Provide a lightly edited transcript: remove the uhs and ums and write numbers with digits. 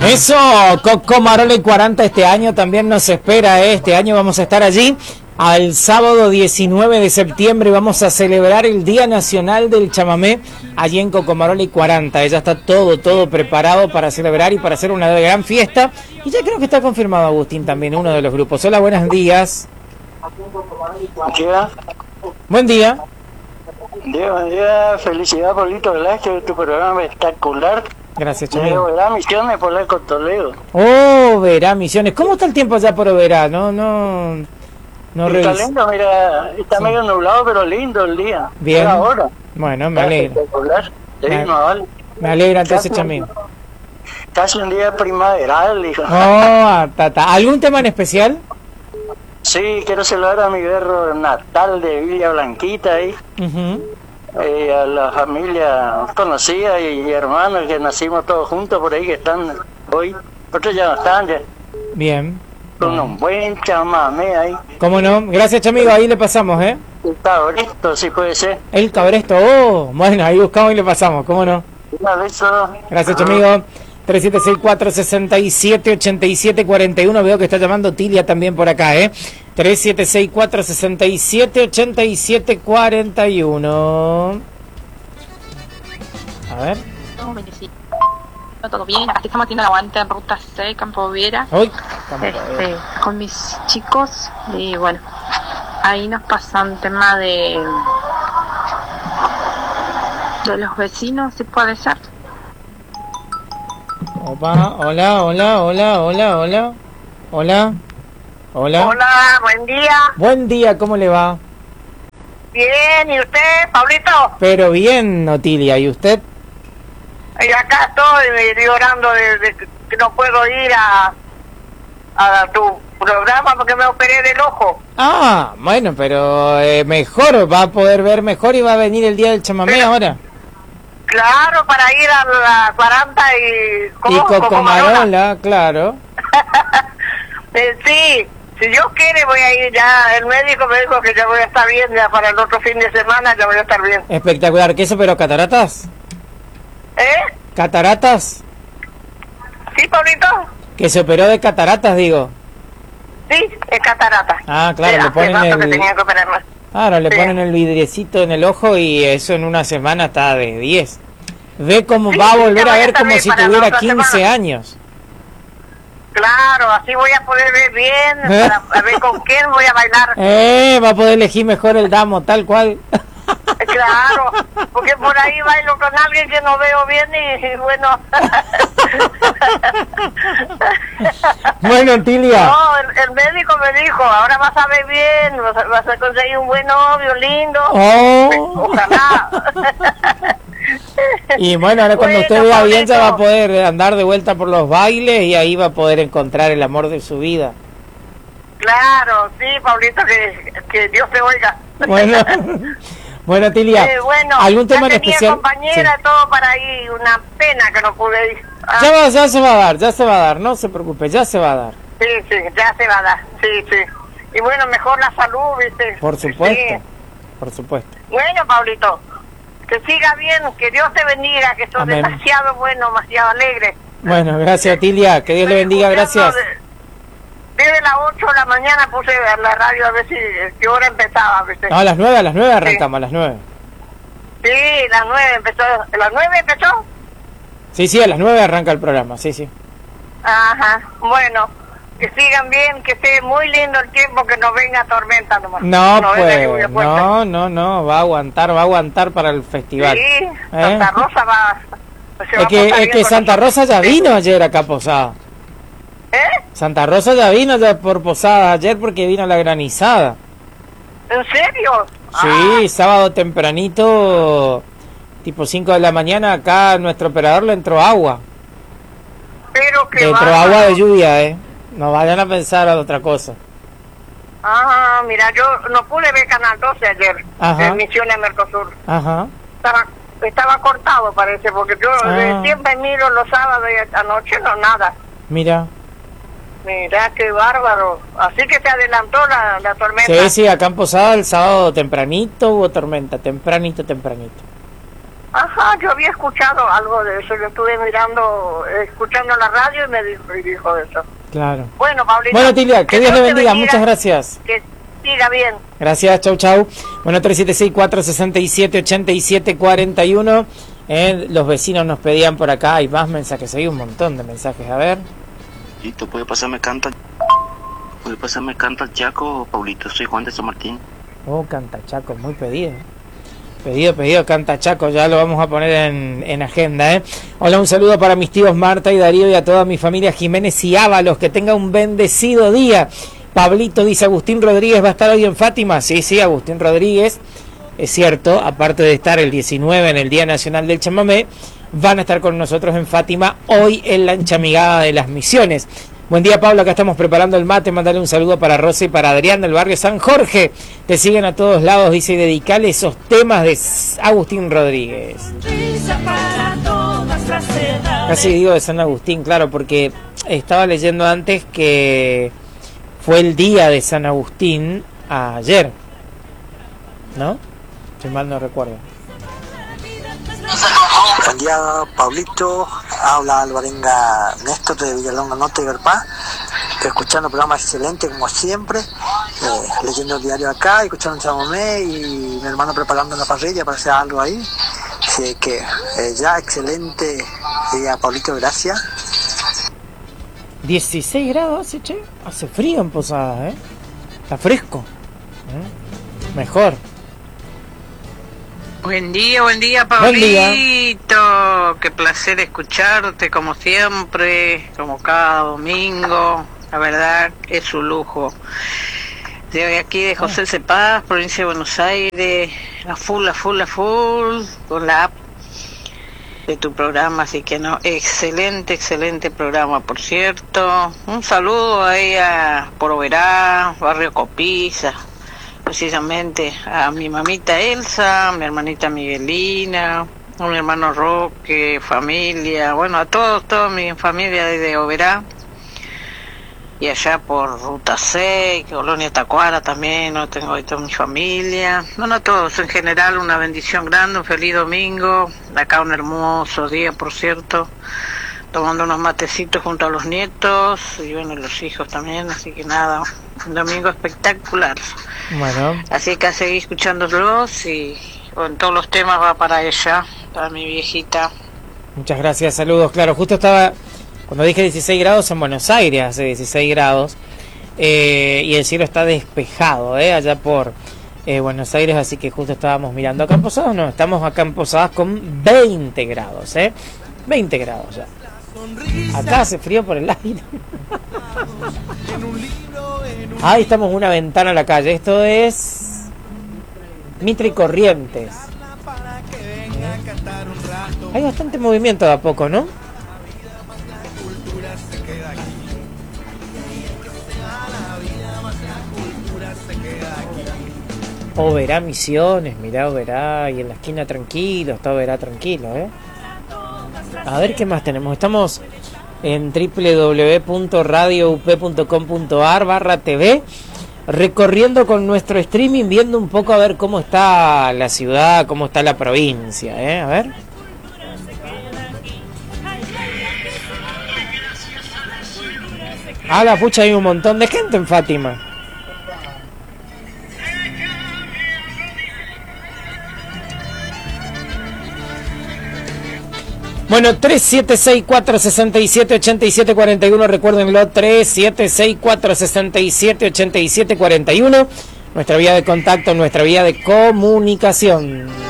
Eso, Cocomarola y 40 este año también nos espera, ¿eh? Este año vamos a estar allí al sábado 19 de septiembre, vamos a celebrar el Día Nacional del Chamamé allí en Cocomarola y 40. Ya está todo preparado para celebrar y para hacer una gran fiesta. Y ya creo que está confirmado Agustín también, uno de los grupos. Hola, buenos días. Buen día. Buen día, felicidad, Pablito Velázquez, tu programa espectacular. Gracias, Chamigo. Verá Misiones por la Toledo. Oh, Verá Misiones. ¿Cómo está el tiempo allá por Verá? No está lindo, mira, está medio nublado, pero lindo el día. Bien. Ahora. Bueno, me alegra. Me alegra entonces, Chamigo. Casi un día primaveral, hijo. Oh, ¿algún tema en especial? Sí, quiero celebrar a mi berro natal de Villa Blanquita ahí. A la familia conocida y hermanos que nacimos todos juntos por ahí que están hoy. Otros ya no están ya. Bien. Con un buen chamamé ahí. ¿Cómo no? Gracias, Chamigo, ahí le pasamos, ¿eh? El cabresto, si puede ser. El cabresto, oh, bueno, ahí buscamos y le pasamos, ¿cómo no? Una vez eso. Gracias, Chamigo. 3764-6741, veo que está llamando Tilia también por acá, ¿eh? 3764-678741. A ver. Todo bien, aquí estamos haciendo el aguante en Ruta 6, Campo Viera. Con mis chicos, y bueno, ahí nos pasan tema de los vecinos, si puede ser. Opa, hola. Hola, buen día. Buen día, ¿cómo le va? Bien, ¿y usted, Pablito? Pero bien, Otilia, ¿y usted? Y acá estoy llorando de que no puedo ir a tu programa porque me operé del ojo. Ah, bueno, pero mejor, va a poder ver mejor y va a venir el día del chamamé ahora. Claro, para ir a la 40 y Cocomarola, claro. Sí, si Dios quiere voy a ir ya. El médico me dijo que ya voy a estar bien, ya para el otro fin de semana ya voy a estar bien. Espectacular. ¿Qué eso, pero cataratas? ¿Cataratas? Sí, Pablito. Que se operó de cataratas, digo. Sí, es catarata. Ah, claro, le ponen le ponen el vidriecito en el ojo y eso en una semana está de 10. Ve cómo va a volver a ver como si tuviera 15 años. Claro, así voy a poder ver bien, para ver con quién voy a bailar. Va a poder elegir mejor el damo, tal cual. Claro, porque por ahí bailo con alguien que no veo bien y bueno. Bueno, Tilia. No, el médico me dijo, ahora vas a ver bien, vas a conseguir un buen novio, lindo. Ojalá. Y bueno, ahora cuando usted vea bien ya va a poder andar de vuelta por los bailes y ahí va a poder encontrar el amor de su vida. Claro, sí, Pablito, que Dios te oiga. Bueno, Tilia, ¿algún tema en especial? Compañera, todo para ahí, una pena que no pude ir. Ya se va a dar, no se preocupe, ya se va a dar. Sí, ya se va a dar, sí. Y bueno, mejor la salud, ¿viste? Por supuesto, por supuesto. Bueno, Pablito, que siga bien, que Dios te bendiga, que sos demasiado bueno, demasiado alegre. Bueno, gracias, Tilia, que Dios le bendiga, gracias. Desde las 8 de la mañana puse la radio a ver si qué hora empezaba, ¿viste? No, a las 9 arrancamos, a las 9. Sí, las 9 empezó. ¿Las 9 empezó? Sí, a las 9 arranca el programa, sí. Ajá, bueno, que sigan bien, que esté muy lindo el tiempo, que no venga tormenta nomás. No, pues, no, va a aguantar para el festival. Sí, Santa Rosa va... Es que Santa Rosa ya vino ayer acá a Posada. Santa Rosa ya vino por Posada ayer porque vino la granizada. ¿En serio? Sí, sábado tempranito, tipo 5 de la mañana, acá nuestro operador le entró agua. Pero que entró agua de lluvia, no vayan a pensar a otra cosa. Mira, yo no pude ver Canal 12 ayer, de Misiones Mercosur. Estaba cortado, parece, porque yo siempre miro los sábados y anoche no nada. Mira, qué bárbaro. Así que se adelantó la tormenta. Sí, acá en Posada el sábado tempranito hubo tormenta, tempranito. Ajá, yo había escuchado algo de eso, yo estuve escuchando la radio y me dijo eso. Claro. Bueno, Paulita. Bueno, Tilia, que Dios le bendiga, muchas gracias. Que siga bien. Gracias, chau, chau. Bueno, 376-467-8741. Los vecinos nos pedían por acá, hay más mensajes, hay un montón de mensajes, a ver. ¿Y tú puedes pasarme canta Chaco, Paulito? Soy Juan de San Martín. Oh, canta Chaco, muy pedido. Pedido, canta Chaco, ya lo vamos a poner en agenda, Hola, un saludo para mis tíos Marta y Darío y a toda mi familia Jiménez y Ábalos, que tenga un bendecido día. Pablito dice, Agustín Rodríguez va a estar hoy en Fátima. Sí, Agustín Rodríguez, es cierto, aparte de estar el 19 en el Día Nacional del Chamamé, van a estar con nosotros en Fátima hoy en la Enchamigada de las Misiones. Buen día, Pablo, acá estamos preparando el mate. Mándale un saludo para Rosa y para Adrián del barrio San Jorge. Te siguen a todos lados, dice, y dedicale esos temas de Agustín Rodríguez. Casi digo de San Agustín, claro, porque estaba leyendo antes que fue el día de San Agustín ayer, ¿no? Si mal no recuerdo. Buen día, Pablito. Habla Alvarenga Néstor de Villalonga Norte y Verpá. Estoy escuchando un programa excelente como siempre, leyendo el diario acá, escuchando un chamamé y mi hermano preparando la parrilla para hacer algo ahí. Así que ya excelente día, Pablito, gracias. 16 grados hace, che. Hace frío en Posadas, Está fresco. Mejor. Buen día, Pablito. Buen día. Qué placer escucharte como siempre, como cada domingo. La verdad es un lujo. De aquí de José Cepaz, provincia de Buenos Aires, a full, con la app de tu programa, así que no, excelente programa, por cierto. Un saludo ahí a Poroverá, Barrio Copiza, precisamente a mi mamita Elsa, a mi hermanita Miguelina, a mi hermano Roque, familia, bueno, a toda mi familia desde Oberá y allá por Ruta 6, Colonia Tacuara también, no tengo ahí toda mi familia, bueno, a todos en general una bendición grande, un feliz domingo, acá un hermoso día, por cierto, tomando unos matecitos junto a los nietos y bueno, los hijos también, así que nada, un domingo espectacular. Bueno. Así que a seguir escuchándolos y con todos los temas va para ella, para mi viejita. Muchas gracias, saludos. Claro, justo estaba, cuando dije 16 grados en Buenos Aires, hace 16 grados, y el cielo está despejado, allá por Buenos Aires, así que justo estábamos mirando acá en Posadas, no, estamos acá en Posadas con 20 grados, 20 grados ya. Acá hace frío por el aire. Ahí estamos en una ventana a la calle. Esto es Mitre y Corrientes. Hay bastante movimiento de a poco, ¿no? Oberá Misiones, mirá Oberá, y en la esquina tranquilo, está Oberá tranquilo, A ver qué más tenemos. Estamos en www.radioup.com.ar/tv, recorriendo con nuestro streaming, viendo un poco a ver cómo está la ciudad, cómo está la provincia, a ver. Ah, la pucha, hay un montón de gente en Fátima. Bueno, 376-467-8741, recuérdenlo, 376-467-8741, nuestra vía de contacto, nuestra vía de comunicación.